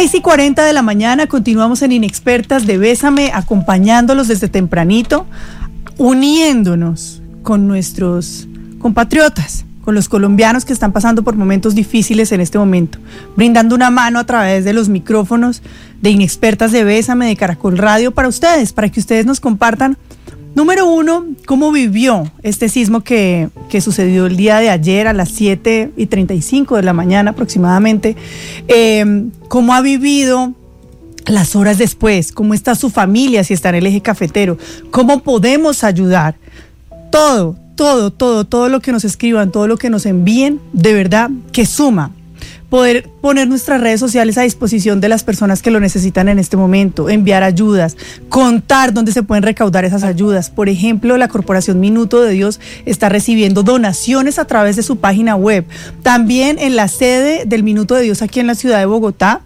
6:40 de la mañana, continuamos en Inexpertas de Bésame, acompañándolos desde tempranito, uniéndonos con nuestros compatriotas, con los colombianos que están pasando por momentos difíciles en este momento, brindando una mano a través de los micrófonos de Inexpertas de Bésame, de Caracol Radio, para ustedes, para que ustedes nos compartan. Número uno, ¿cómo vivió este sismo que sucedió el día de ayer a las 7:35 de la mañana aproximadamente? ¿Cómo ha vivido las horas después? ¿Cómo está su familia si está en el eje cafetero? ¿Cómo podemos ayudar? Todo lo que nos escriban, todo lo que nos envíen, de verdad que suma. Poder poner nuestras redes sociales a disposición de las personas que lo necesitan en este momento, enviar ayudas, contar dónde se pueden recaudar esas ayudas. Por ejemplo, la Corporación Minuto de Dios está recibiendo donaciones a través de su página web. También en la sede del Minuto de Dios aquí en la ciudad de Bogotá,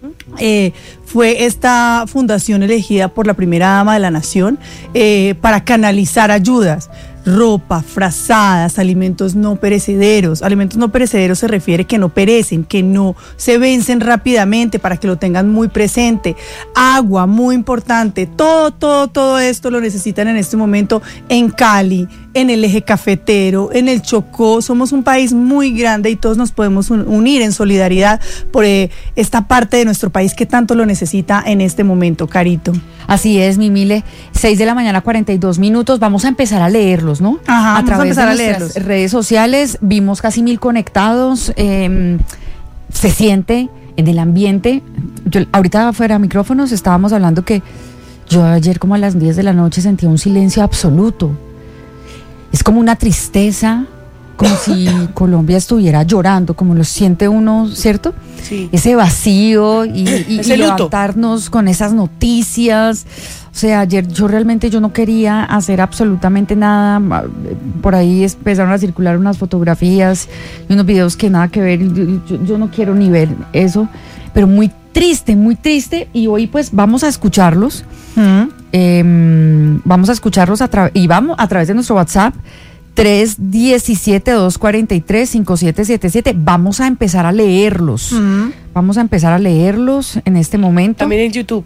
fue esta fundación elegida por la primera dama de la nación para canalizar ayudas. Ropa, frazadas, alimentos no perecederos. Alimentos no perecederos se refiere que no perecen, que no se vencen rápidamente, para que lo tengan muy presente. Agua, muy importante. Todo esto lo necesitan en este momento en Cali, en el eje cafetero, en el Chocó. Somos un país muy grande y todos nos podemos unir en solidaridad por esta parte de nuestro país que tanto lo necesita en este momento, Carito. Así es, mi Mile, 6:42 p.m. Vamos a empezar a leerlos, ¿no? Ajá, a través de nuestras redes sociales, vimos casi 1,000 conectados, se siente en el ambiente. Yo, ahorita fuera de micrófonos estábamos hablando que yo ayer como a las 10 de la noche sentía un silencio absoluto. Es como una tristeza, como si Colombia estuviera llorando, como lo siente uno, ¿cierto? Sí. Ese vacío y levantarnos con esas noticias. O sea, ayer yo no quería hacer absolutamente nada. Por ahí empezaron a circular unas fotografías y unos videos que nada que ver. Yo no quiero ni ver eso, pero muy triste. Y hoy pues vamos a escucharlos. Vamos a escucharlos a través de nuestro WhatsApp 317-243-5777. Vamos a empezar a leerlos. Vamos a empezar a leerlos en este momento. También en YouTube.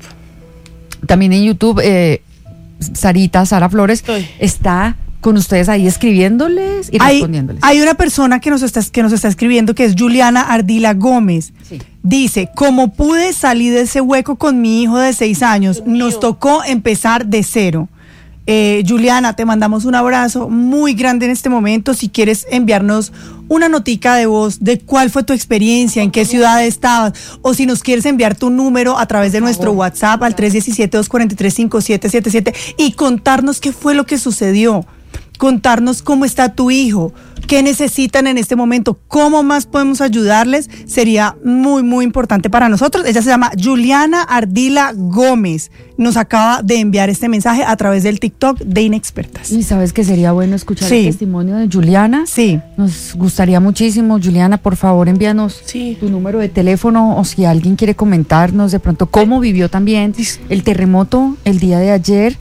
Sara Flores está con ustedes ahí escribiéndoles y respondiéndoles. Hay una persona que nos está escribiendo, que es Juliana Ardila Gómez. Sí. Dice: como pude salir de ese hueco con mi hijo de 6 años, nos tocó empezar de cero. Juliana, te mandamos un abrazo muy grande en este momento. Si quieres enviarnos una notica de voz de cuál fue tu experiencia, en qué ciudad estabas, o si nos quieres enviar tu número a través de nuestro WhatsApp al 317-243-5777 y contarnos qué fue lo que sucedió, contarnos cómo está tu hijo, qué necesitan en este momento, cómo más podemos ayudarles, sería muy, muy importante para nosotros. Ella se llama Juliana Ardila Gómez. Nos acaba de enviar este mensaje a través del TikTok de Inexpertas. ¿Y sabes que sería bueno escuchar el testimonio de Juliana? Sí. Nos gustaría muchísimo. Juliana, por favor, envíanos tu número de teléfono, o si alguien quiere comentarnos de pronto cómo vivió también el terremoto el día de ayer.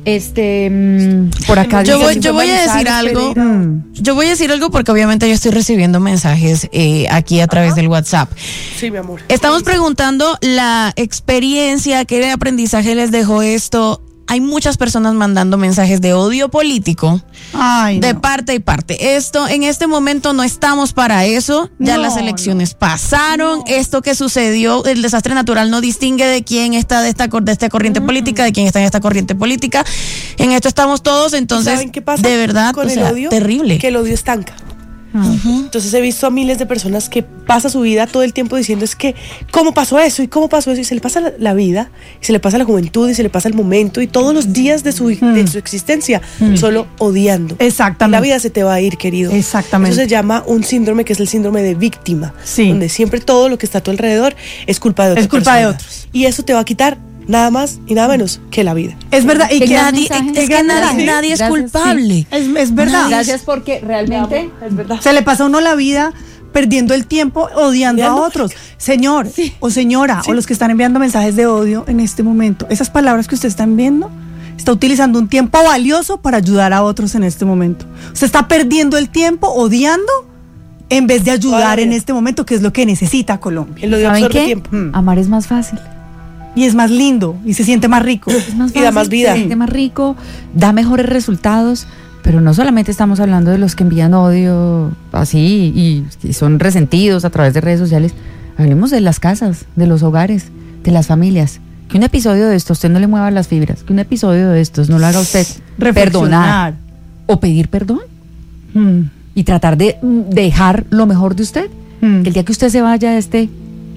Por acá yo voy a decir algo. Yo voy a decir algo porque obviamente yo estoy recibiendo mensajes aquí a través del WhatsApp. Sí, mi amor. Estamos preguntando la experiencia, qué aprendizaje les dejó esto. Hay muchas personas mandando mensajes de odio político. De parte y parte. En este momento no estamos para eso. Ya las elecciones pasaron. Esto que sucedió, el desastre natural, no distingue de quién está de esta corriente política, de quién está en esta corriente política. En esto estamos todos. Entonces, ¿saben qué pasa? De verdad, con el odio, terrible. Que el odio estanca. Entonces he visto a miles de personas que pasa su vida todo el tiempo diciendo es que ¿cómo pasó eso? ¿Y cómo pasó eso? Y se le pasa la vida, y se le pasa la juventud, y se le pasa el momento, y todos los días de su existencia solo odiando. Exactamente. La vida se te va a ir, querido. Exactamente. Eso se llama un síndrome que es el síndrome de víctima, donde siempre todo lo que está a tu alrededor es culpa de otra persona. Es culpa de otros. Y eso te va a quitar nada más y nada menos que la vida. Es verdad. Y que nadie es culpable. Sí. Es verdad. Gracias, porque realmente es verdad. Se le pasa a uno la vida perdiendo el tiempo odiando a otros. Señor o señora, o los que están enviando mensajes de odio en este momento, esas palabras que usted está enviando, está utilizando un tiempo valioso para ayudar a otros en este momento. Usted está perdiendo el tiempo odiando en vez de ayudar en este momento, que es lo que necesita Colombia. En lo de ¿Saben qué? tiempo. Amar es más fácil. Y es más lindo, y se siente más rico. Es más fácil, y da más vida. se siente más rico, da mejores resultados, pero no solamente estamos hablando de los que envían odio así y son resentidos a través de redes sociales. Hablemos de las casas, de los hogares, de las familias. Que un episodio de estos usted no le mueva las fibras, que un episodio de estos no lo haga usted perdonar o pedir perdón y tratar de dejar lo mejor de usted. Que el día que usted se vaya de este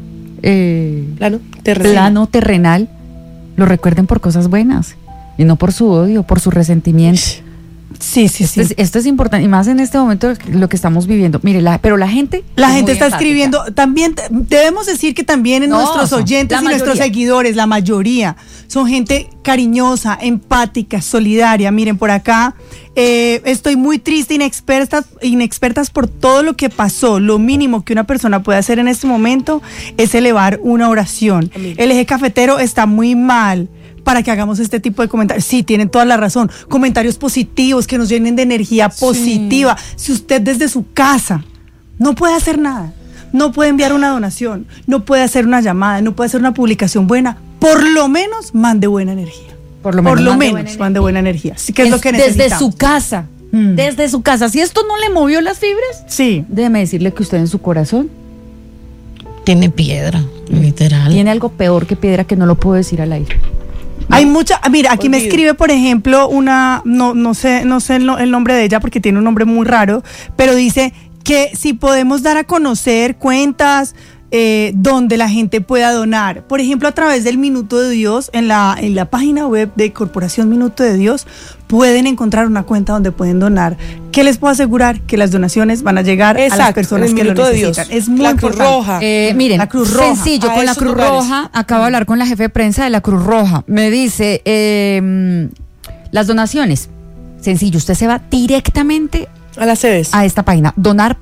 plano terrenal, lo recuerden por cosas buenas y no por su odio, por su resentimiento. Sí. Esto es importante, y más en este momento lo que estamos viviendo. Mire, pero la gente está escribiendo. También debemos decir que también nuestros oyentes y nuestros seguidores, la mayoría, son gente cariñosa, empática, solidaria. Miren, por acá, estoy muy triste, inexpertas por todo lo que pasó. Lo mínimo que una persona puede hacer en este momento es elevar una oración. Amén. El eje cafetero está muy mal para que hagamos este tipo de comentarios. Sí, tienen toda la razón. Comentarios positivos que nos llenen de energía positiva. Si usted desde su casa no puede hacer nada, no puede enviar una donación, no puede hacer una llamada, no puede hacer una publicación buena, por lo menos mande buena energía. Por lo menos mande buena energía. Sí, que es lo que necesitamos. Desde su casa. Desde su casa. Si esto no le movió las fibras, sí, déjeme decirle que usted en su corazón tiene piedra, literal. Tiene algo peor que piedra que no lo puedo decir al aire. Hay mucha, mira, aquí me escribe, por ejemplo, no sé el nombre de ella porque tiene un nombre muy raro, pero dice que si podemos dar a conocer cuentas donde la gente pueda donar, por ejemplo, a través del Minuto de Dios, en la página web de Corporación Minuto de Dios, pueden encontrar una cuenta donde pueden donar. ¿Qué les puedo asegurar? Que las donaciones van a llegar a las personas que lo necesitan. Es muy la Cruz Roja. Miren, la Cruz Roja. Sencillo, con la Cruz Roja, acabo de hablar con la jefe de prensa de la Cruz Roja. Me dice, las donaciones, sencillo, usted se va directamente a las sedes, a esta página,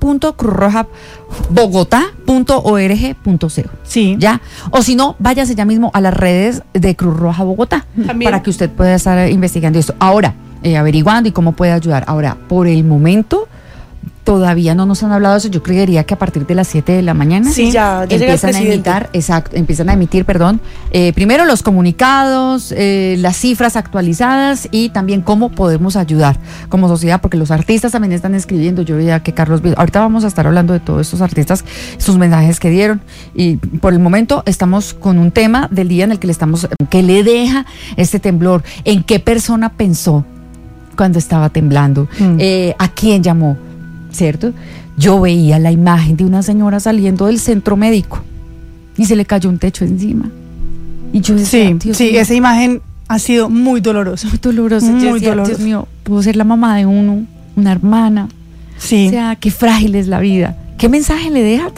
donar.cruzrojabogotá.org.co. Sí. ¿Ya? O si no, váyase ya mismo a las redes de Cruz Roja Bogotá. También, para que usted pueda estar investigando esto. Ahora, averiguando y cómo puede ayudar. Ahora, por el momento, todavía no nos han hablado de eso. Yo creería que a partir de las 7 de la mañana ya empiezan a emitir, primero los comunicados, las cifras actualizadas y también cómo podemos ayudar como sociedad, porque los artistas también están escribiendo. Yo veía que Carlos, ahorita vamos a estar hablando de todos estos artistas, sus mensajes que dieron, y por el momento estamos con un tema del día en el que que le deja este temblor, en qué persona pensó cuando estaba temblando, a quién llamó, ¿cierto? Yo veía la imagen de una señora saliendo del centro médico y se le cayó un techo encima. Y yo decía, sí, esa imagen ha sido muy dolorosa. Muy dolorosa. Dios mío, puedo ser la mamá de uno, una hermana. Sí. O sea, qué frágil es la vida. ¿Qué mensaje le deja?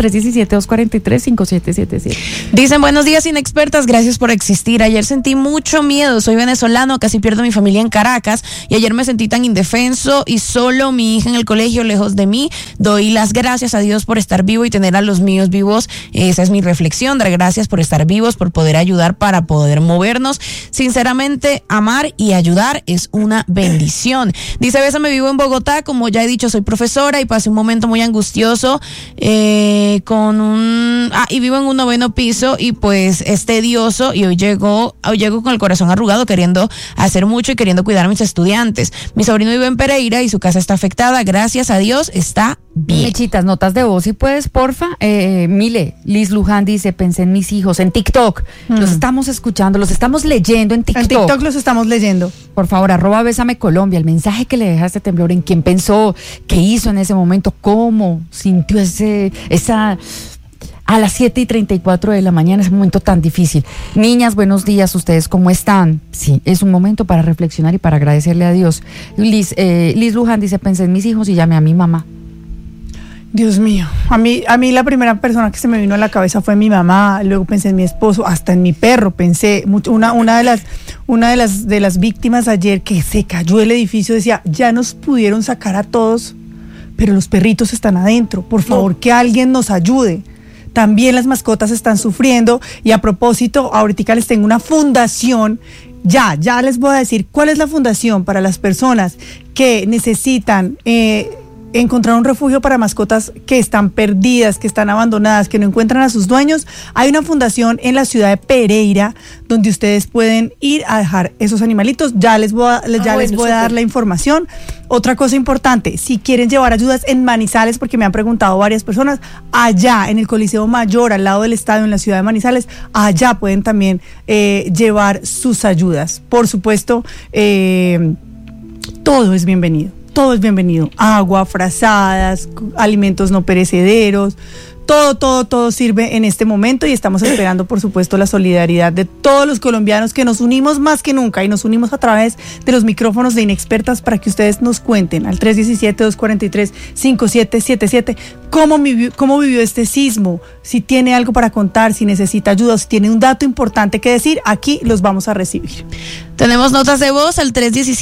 317-243-5777. Dicen, buenos días, inexpertas, gracias por existir. Ayer sentí mucho miedo, soy venezolano, casi pierdo mi familia en Caracas y ayer me sentí tan indefenso y solo, mi hija en el colegio lejos de mí. Doy las gracias a Dios por estar vivo y tener a los míos vivos. Esa es mi reflexión, dar gracias por estar vivos, por poder ayudar, para poder movernos. Sinceramente, amar y ayudar es una bendición. Dice, bésame, vivo en Bogotá, como ya he dicho, soy profesora y pasé un momento muy angustioso y vivo en un 9º piso y pues es tedioso y hoy llego con el corazón arrugado, queriendo hacer mucho y queriendo cuidar a mis estudiantes. Mi sobrino vive en Pereira y su casa está afectada, gracias a Dios está bien. Mechitas, notas de voz, si puedes, porfa. Mile, Liz Luján dice, pensé en mis hijos, en TikTok, los estamos escuchando, los estamos leyendo en TikTok. En TikTok los estamos leyendo. Por favor, @Bésame Colombia, el mensaje que le deja este temblor, en quién pensó, qué hizo en ese momento, cómo sintió esa a las 7:34 de la mañana, ese momento tan difícil. Niñas, buenos días, ¿ustedes cómo están? Sí, es un momento para reflexionar y para agradecerle a Dios. Liz Luján dice, pensé en mis hijos y llamé a mi mamá. Dios mío, a mí la primera persona que se me vino a la cabeza fue mi mamá, luego pensé en mi esposo, hasta en mi perro pensé. Una de las víctimas ayer que se cayó el edificio decía, ya nos pudieron sacar a todos, pero los perritos están adentro, por favor, que alguien nos ayude. También las mascotas están sufriendo. Y a propósito, ahorita les tengo una fundación. Ya les voy a decir cuál es la fundación para las personas que necesitan encontrar un refugio para mascotas que están perdidas, que están abandonadas, que no encuentran a sus dueños, hay una fundación en la ciudad de Pereira donde ustedes pueden ir a dejar esos animalitos. Ya les voy a dar la información. Otra cosa importante, si quieren llevar ayudas en Manizales, porque me han preguntado varias personas, allá en el Coliseo Mayor, al lado del estadio en la ciudad de Manizales, allá pueden también llevar sus ayudas. Por supuesto, todo es bienvenido. Todo es bienvenido. Agua, frazadas, alimentos no perecederos, todo sirve en este momento y estamos esperando, por supuesto, la solidaridad de todos los colombianos que nos unimos más que nunca y nos unimos a través de los micrófonos de Inexpertas para que ustedes nos cuenten al 317-243-5777 cómo vivió este sismo, si tiene algo para contar, si necesita ayuda, si tiene un dato importante que decir, aquí los vamos a recibir. Tenemos notas de voz al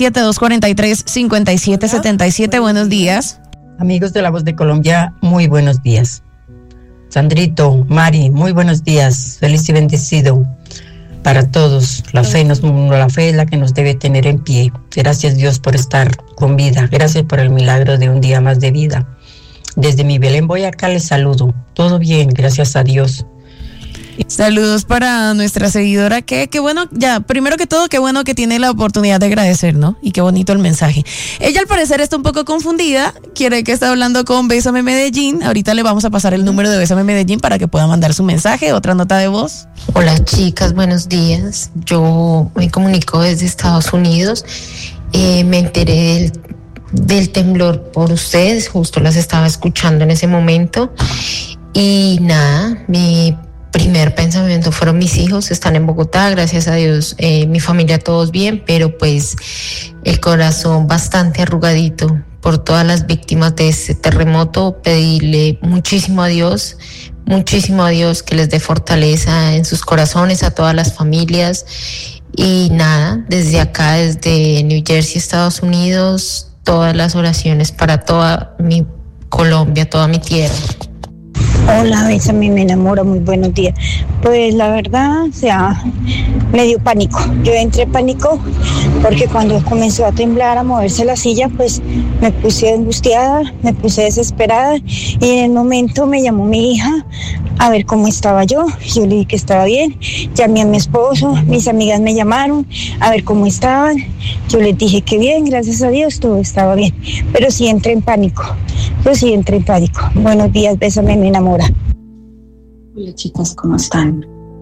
317-243-5777. Buenos días. Amigos de La Voz de Colombia, muy buenos días. Sandrito, Mari, muy buenos días, feliz y bendecido para todos. La fe es la que nos debe tener en pie. Gracias Dios por estar con vida, gracias por el milagro de un día más de vida. Desde mi Belén, Boyacá, les saludo. Todo bien, gracias a Dios. Saludos para nuestra seguidora, qué bueno, ya, primero que todo, qué bueno que tiene la oportunidad de agradecer, ¿no? Y qué bonito el mensaje. Ella al parecer está un poco confundida, quiere que está hablando con Bésame Medellín. Ahorita le vamos a pasar el número de Bésame Medellín para que pueda mandar su mensaje, otra nota de voz. Hola chicas, buenos días. Yo me comunico desde Estados Unidos. Me enteré del temblor por ustedes, justo las estaba escuchando en ese momento. Y nada, mi primer pensamiento fueron mis hijos, están en Bogotá, gracias a Dios, mi familia todos bien, pero pues el corazón bastante arrugadito por todas las víctimas de este terremoto. Pedirle muchísimo a Dios que les dé fortaleza en sus corazones a todas las familias. Y nada, desde acá, desde New Jersey, Estados Unidos, todas las oraciones para toda mi Colombia, toda mi tierra. Hola, Bésame, me enamoro, muy buenos días. Pues la verdad, me dio pánico. Yo entré en pánico porque cuando comenzó a temblar, a moverse la silla, pues me puse angustiada, me puse desesperada y en el momento me llamó mi hija a ver cómo estaba yo. Yo le dije que estaba bien, llamé a mi esposo, mis amigas me llamaron a ver cómo estaban. Yo les dije que bien, gracias a Dios, todo estaba bien, pero sí entré en pánico. Buenos días, Bésame, me enamora. Hola chicas, ¿cómo están?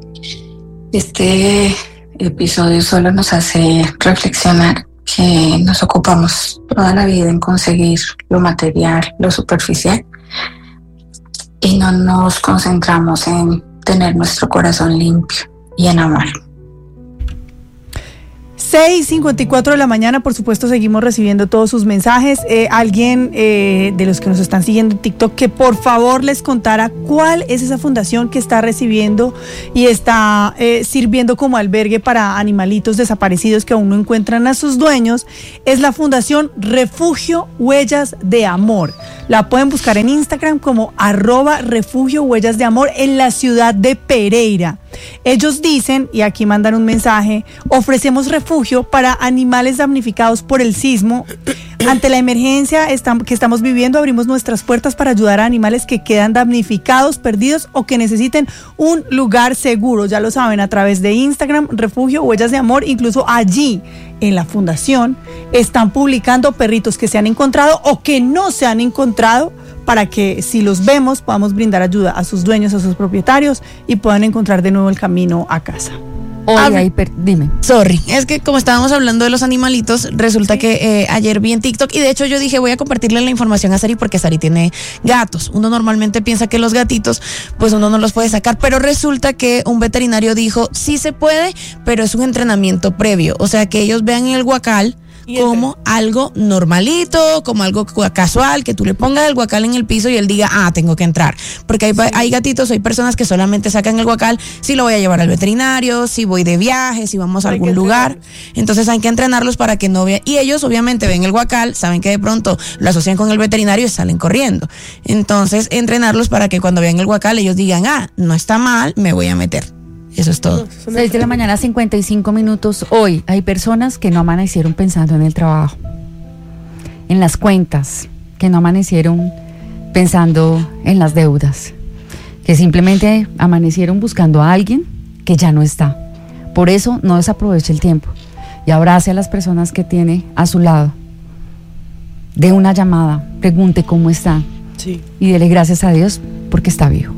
Este episodio solo nos hace reflexionar que nos ocupamos toda la vida en conseguir lo material, lo superficial, y no nos concentramos en tener nuestro corazón limpio y en amar. 6:54 de la mañana, por supuesto, seguimos recibiendo todos sus mensajes. Alguien de los que nos están siguiendo en TikTok, que por favor les contara cuál es esa fundación que está recibiendo y está sirviendo como albergue para animalitos desaparecidos que aún no encuentran a sus dueños. Es la Fundación Refugio Huellas de Amor. La pueden buscar en Instagram como @Refugio Huellas de Amor en la ciudad de Pereira. Ellos dicen, y aquí mandan un mensaje: ofrecemos refugio para animales damnificados por el sismo. Ante la emergencia que estamos viviendo, abrimos nuestras puertas para ayudar a animales que quedan damnificados, perdidos o que necesiten un lugar seguro. Ya lo saben, a través de Instagram, Refugio Huellas de Amor. Incluso allí, en la fundación, están publicando perritos que se han encontrado o que no se han encontrado, para que si los vemos podamos brindar ayuda a sus dueños, a sus propietarios, y puedan encontrar de nuevo el camino a casa. Dime. Sorry, es que como estábamos hablando de los animalitos, resulta que ayer vi en TikTok, y de hecho yo dije, voy a compartirle la información a Sari porque Sari tiene gatos. Uno normalmente piensa que los gatitos, pues uno no los puede sacar, pero resulta que un veterinario dijo, sí se puede, pero es un entrenamiento previo. O sea, que ellos vean el guacal como algo normalito, como algo casual, que tú le pongas el guacal en el piso y él diga, tengo que entrar. Porque hay gatitos, hay personas que solamente sacan el guacal si lo voy a llevar al veterinario, si voy de viaje, si vamos a algún lugar. Entonces hay que entrenarlos para que no vean. Y ellos obviamente ven el guacal, saben que de pronto lo asocian con el veterinario y salen corriendo. Entonces entrenarlos para que cuando vean el guacal ellos digan, no está mal, me voy a meter. Eso es todo. 6 de la mañana, 55 minutos. Hoy hay personas que no amanecieron pensando en el trabajo, en las cuentas, que no amanecieron pensando en las deudas, que simplemente amanecieron buscando a alguien que ya no está. Por eso no desaproveche el tiempo y abrace a las personas que tiene a su lado. Dé una llamada, pregunte cómo está, sí, y dele gracias a Dios porque está vivo.